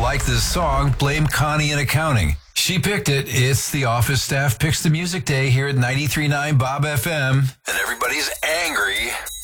like this song, blame Connie in accounting. She picked it. It's the office staff picks the music day here at 93.9 Bob FM. And everybody's angry.